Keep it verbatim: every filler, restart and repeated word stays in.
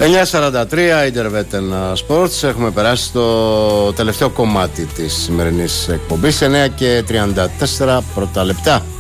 εννιά σαράντα τρία Intervetten Sports. Έχουμε περάσει στο τελευταίο κομμάτι της σημερινής εκπομπής. εννιά και τριάντα τέσσερα πρώτα λεπτά.